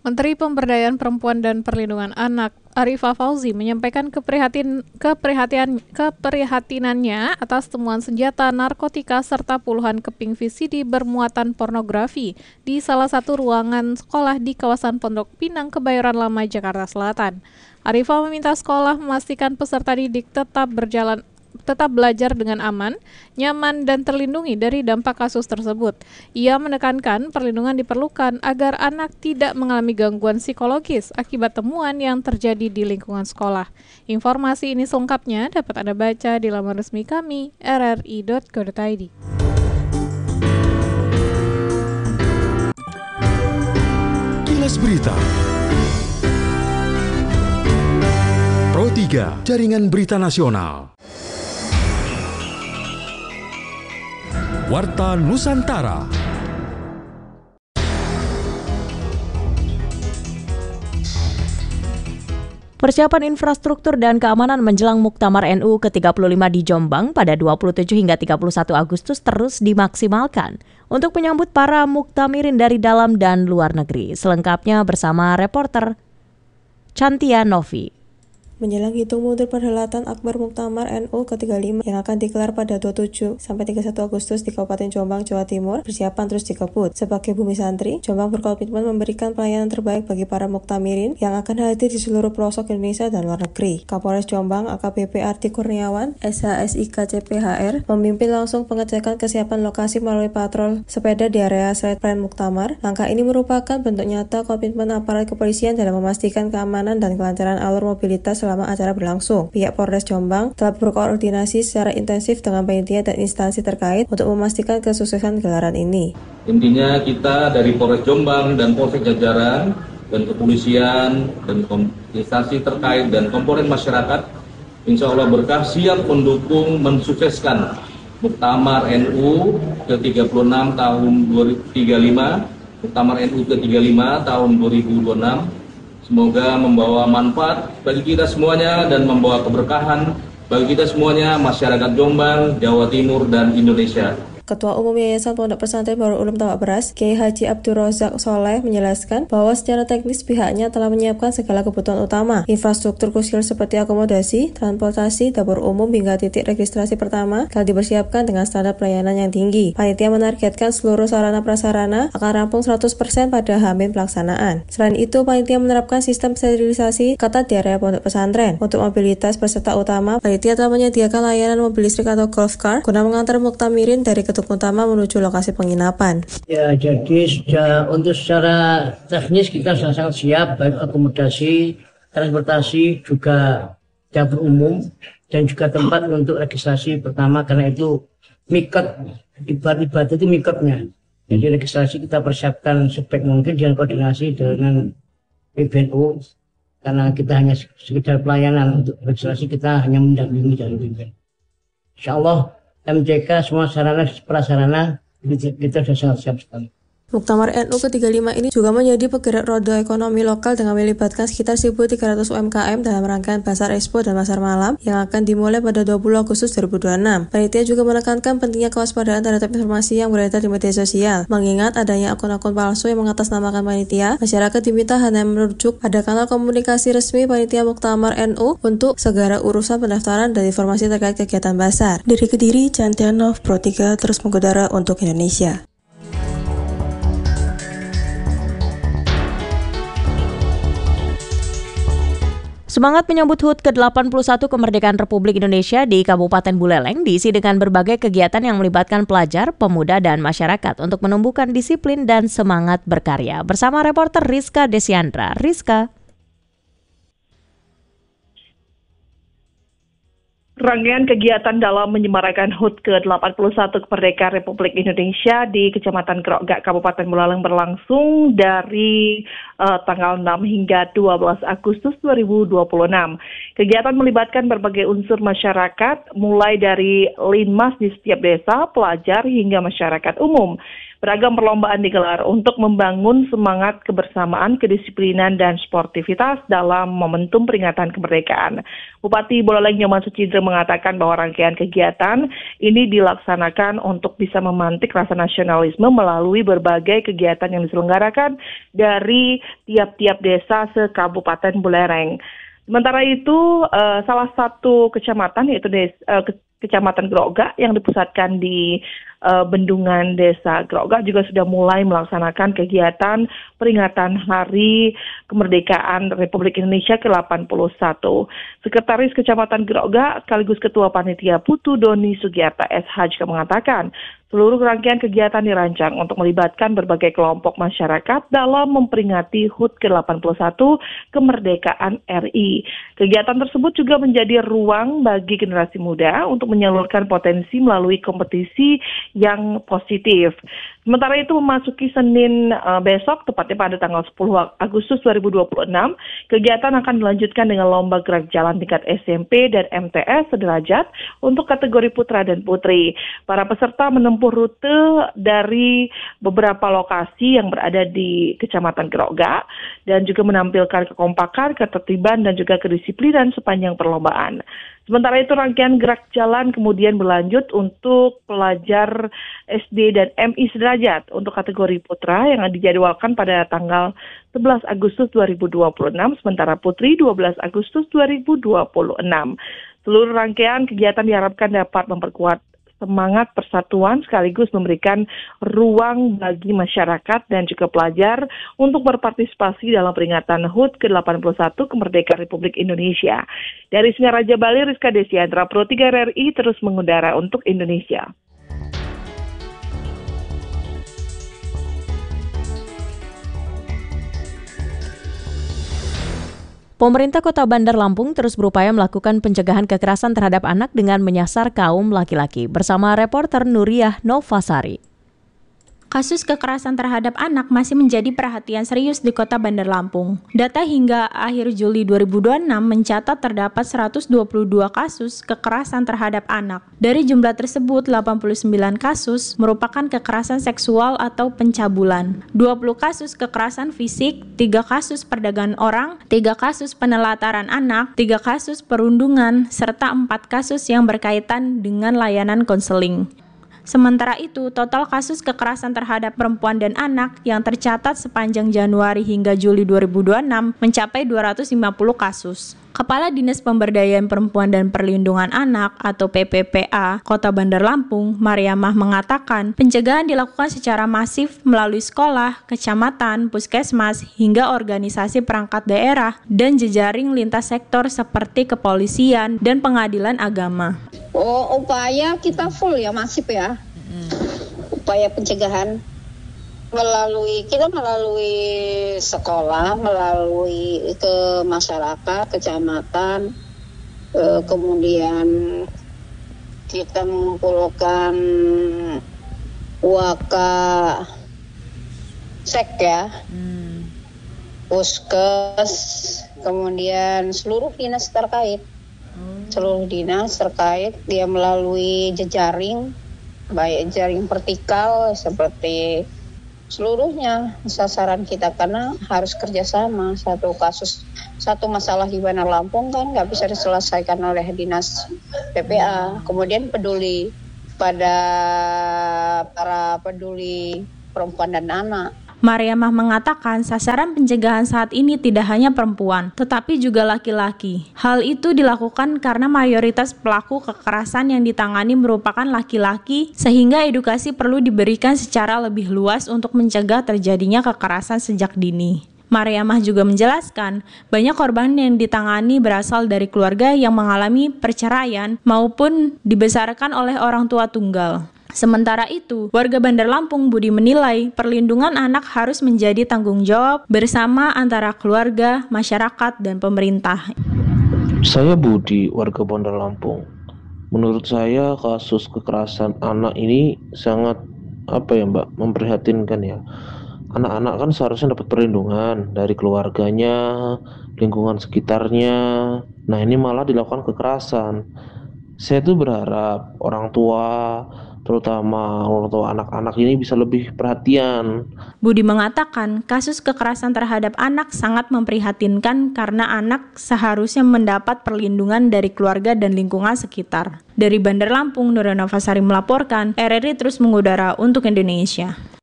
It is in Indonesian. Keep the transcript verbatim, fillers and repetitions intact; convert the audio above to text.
Menteri Pemberdayaan Perempuan dan Perlindungan Anak Arifah Fauzi menyampaikan keprihatin, keprihatinan, keprihatinannya atas temuan senjata, narkotika, serta puluhan keping V C D bermuatan pornografi di salah satu ruangan sekolah di kawasan Pondok Pinang, Kebayoran Lama, Jakarta Selatan. Arifah meminta sekolah memastikan peserta didik tetap berjalan tetap belajar dengan aman, nyaman, dan terlindungi dari dampak kasus tersebut. Ia menekankan perlindungan diperlukan agar anak tidak mengalami gangguan psikologis akibat temuan yang terjadi di lingkungan sekolah. Informasi ini selengkapnya dapat Anda baca di laman resmi kami, r r i dot co dot i d. Kilas Berita Pro tiga, Jaringan Berita Nasional. Warta Nusantara. Persiapan infrastruktur dan keamanan menjelang Muktamar N U ke tiga puluh lima di Jombang pada dua puluh tujuh hingga tiga puluh satu Agustus terus dimaksimalkan untuk menyambut para muktamirin dari dalam dan luar negeri. Selengkapnya bersama reporter Chantia Novi. Menjelang hitung mundur perhelatan Akbar Muktamar N U ke tiga puluh lima yang akan digelar pada dua puluh tujuh sampai tiga puluh satu Agustus di Kabupaten Jombang, Jawa Timur, persiapan terus dikebut. Sebagai bumi santri, Jombang berkomitmen memberikan pelayanan terbaik bagi para muktamirin yang akan hadir di seluruh pelosok Indonesia dan luar negeri. Kapolres Jombang A K B P Arti Kurniawan, S H S I K C P H R, memimpin langsung pengecekan kesiapan lokasi melalui patrol sepeda di area Side Plan Muktamar. Langkah ini merupakan bentuk nyata komitmen aparat kepolisian dalam memastikan keamanan dan kelancaran alur mobilitas selama acara berlangsung. Pihak Polres Jombang telah berkoordinasi secara intensif dengan panitia dan instansi terkait untuk memastikan kesuksesan gelaran ini. Intinya kita dari Polres Jombang dan Polsek Jajaran dan kepolisian dan instansi terkait dan komponen masyarakat, insya Allah berkah siap mendukung mensukseskan Muktamar N U ke tiga puluh enam tahun dua ribu tiga puluh lima, Muktamar N U ke tiga puluh lima tahun dua ribu dua puluh enam. Semoga membawa manfaat bagi kita semuanya dan membawa keberkahan bagi kita semuanya, masyarakat Jombang, Jawa Timur, dan Indonesia. Ketua Umum Yayasan Pondok Pesantren Darul Ulum Tambak Beras, Kiai Haji Abdul Razak Soleh menjelaskan bahwa secara teknis pihaknya telah menyiapkan segala kebutuhan utama. Infrastruktur krusial seperti akomodasi, transportasi, dapur umum hingga titik registrasi pertama telah dipersiapkan dengan standar pelayanan yang tinggi. Panitia menargetkan seluruh sarana prasarana akan rampung seratus persen pada H-min pelaksanaan. Selain itu, panitia menerapkan sistem sterilisasi ketat di area pondok pesantren. Untuk mobilitas peserta utama, panitia telah menyediakan layanan mobil listrik atau golf car guna mengantar muktamirin dari gedung utama menuju lokasi penginapan. Ya, jadi sudah untuk secara teknis kita sudah sangat siap, baik akomodasi, transportasi, juga dapur umum, dan juga tempat untuk registrasi pertama, karena itu mikot, ibarat-ibarat itu mikotnya. Jadi registrasi kita persiapkan sebaik mungkin dengan koordinasi dengan P B N U, karena kita hanya sekedar pelayanan. Untuk registrasi kita hanya mendampingi dari P B N U. Insya Allah M C K semua sarana prasarana kita sudah sangat siap sekali. Muktamar N U ke tiga puluh lima ini juga menjadi penggerak roda ekonomi lokal dengan melibatkan sekitar seribu tiga ratus U M K M dalam rangkaian Pasar Expo dan Pasar Malam yang akan dimulai pada dua puluh Agustus dua ribu dua puluh enam. Panitia juga menekankan pentingnya kewaspadaan terhadap informasi yang beredar di media sosial. Mengingat adanya akun-akun palsu yang mengatasnamakan panitia, masyarakat diminta hanya merujuk pada kanal komunikasi resmi Panitia Muktamar N U untuk segala urusan pendaftaran dan informasi terkait kegiatan pasar. Dari Kediri, Chantia Nov, Pro tiga terus mengudara untuk Indonesia. Semangat menyambut H U T ke delapan puluh satu Kemerdekaan Republik Indonesia di Kabupaten Buleleng diisi dengan berbagai kegiatan yang melibatkan pelajar, pemuda, dan masyarakat untuk menumbuhkan disiplin dan semangat berkarya. Bersama reporter Rizka Desiandra. Rizka. Rangkaian kegiatan dalam menyemarakan H U T ke delapan puluh satu Kemerdekaan Republik Indonesia di Kecamatan Grogak, Kabupaten Buleleng berlangsung dari uh, tanggal enam hingga dua belas Agustus dua ribu dua puluh enam. Kegiatan melibatkan berbagai unsur masyarakat, mulai dari linmas di setiap desa, pelajar, hingga masyarakat umum. Beragam perlombaan digelar untuk membangun semangat kebersamaan, kedisiplinan, dan sportivitas dalam momentum peringatan kemerdekaan. Bupati Buleleng Nyoman Sucidre mengatakan bahwa rangkaian kegiatan ini dilaksanakan untuk bisa memantik rasa nasionalisme melalui berbagai kegiatan yang diselenggarakan dari tiap-tiap desa se-Kabupaten Buleleng. Sementara itu, uh, salah satu kecamatan yaitu des, uh, ke, Kecamatan Grogak yang dipusatkan di uh, Bendungan Desa Grogak juga sudah mulai melaksanakan kegiatan peringatan Hari Kemerdekaan Republik Indonesia ke delapan puluh satu. Sekretaris Kecamatan Grogak sekaligus Ketua Panitia Putu Doni Sugiyarta S H juga mengatakan seluruh rangkaian kegiatan dirancang untuk melibatkan berbagai kelompok masyarakat dalam memperingati H U T ke delapan puluh satu kemerdekaan R I. Kegiatan tersebut juga menjadi ruang bagi generasi muda untuk menyalurkan potensi melalui kompetisi yang positif. Sementara itu memasuki Senin uh, besok, tepatnya pada tanggal sepuluh Agustus dua ribu dua puluh enam, kegiatan akan dilanjutkan dengan lomba gerak jalan tingkat S M P dan M T S sederajat untuk kategori putra dan putri. Para peserta menempuh rute dari beberapa lokasi yang berada di Kecamatan Grogak dan juga menampilkan kekompakan, ketertiban, dan juga kedisiplinan sepanjang perlombaan. Sementara itu rangkaian gerak jalan kemudian berlanjut untuk pelajar S D dan M I sederajat untuk kategori putra yang dijadwalkan pada tanggal sebelas Agustus dua ribu dua puluh enam, sementara putri dua belas Agustus dua ribu dua puluh enam. Seluruh rangkaian kegiatan diharapkan dapat memperkuat semangat persatuan sekaligus memberikan ruang bagi masyarakat dan juga pelajar untuk berpartisipasi dalam peringatan H U T ke delapan puluh satu kemerdekaan Republik Indonesia. Dari Singaraja Bali, Rizka Desiandra, Pro tiga R I terus mengudara untuk Indonesia. Pemerintah Kota Bandar Lampung terus berupaya melakukan pencegahan kekerasan terhadap anak dengan menyasar kaum laki-laki. Bersama reporter Nuriyah Novasari. Kasus kekerasan terhadap anak masih menjadi perhatian serius di Kota Bandar Lampung. Data hingga akhir Juli dua ribu dua puluh enam mencatat terdapat seratus dua puluh dua kasus kekerasan terhadap anak. Dari jumlah tersebut, delapan puluh sembilan kasus merupakan kekerasan seksual atau pencabulan, dua puluh kasus kekerasan fisik, tiga kasus perdagangan orang, tiga kasus penelataran anak, tiga kasus perundungan, serta empat kasus yang berkaitan dengan layanan konseling. Sementara itu, total kasus kekerasan terhadap perempuan dan anak yang tercatat sepanjang Januari hingga Juli dua ribu dua puluh enam mencapai dua ratus lima puluh kasus. Kepala Dinas Pemberdayaan Perempuan dan Perlindungan Anak atau P P P A Kota Bandar Lampung, Mariamah mengatakan pencegahan dilakukan secara masif melalui sekolah, kecamatan, puskesmas, hingga organisasi perangkat daerah dan jejaring lintas sektor seperti kepolisian dan pengadilan agama. Oh, upaya kita full ya, masif ya. Upaya pencegahan melalui kita melalui sekolah, melalui ke masyarakat, kecamatan, eh, kemudian kita mengumpulkan waka sek ya, hmm. puskes, kemudian seluruh dinas terkait. Seluruh dinas terkait dia melalui jejaring, baik jejaring vertikal seperti seluruhnya sasaran kita, karena harus kerjasama. Satu kasus, satu masalah di Bandar Lampung kan nggak bisa diselesaikan oleh dinas P P A. Kemudian peduli pada para peduli perempuan dan anak. Mariamah mengatakan sasaran pencegahan saat ini tidak hanya perempuan, tetapi juga laki-laki. Hal itu dilakukan karena mayoritas pelaku kekerasan yang ditangani merupakan laki-laki, sehingga edukasi perlu diberikan secara lebih luas untuk mencegah terjadinya kekerasan sejak dini. Mariamah juga menjelaskan, banyak korban yang ditangani berasal dari keluarga yang mengalami perceraian maupun dibesarkan oleh orang tua tunggal. Sementara itu, warga Bandar Lampung Budi menilai perlindungan anak harus menjadi tanggung jawab bersama antara keluarga, masyarakat, dan pemerintah. Saya Budi, warga Bandar Lampung. Menurut saya kasus kekerasan anak ini sangat apa ya Mbak, memprihatinkan ya. Anak-anak kan seharusnya dapat perlindungan dari keluarganya, lingkungan sekitarnya. Nah ini malah dilakukan kekerasan. Saya tuh berharap orang tua, terutama orang tua anak-anak ini bisa lebih perhatian. Budi mengatakan kasus kekerasan terhadap anak sangat memprihatinkan karena anak seharusnya mendapat perlindungan dari keluarga dan lingkungan sekitar. Dari Bandar Lampung, Nurena Fasari melaporkan, R R I terus mengudara untuk Indonesia.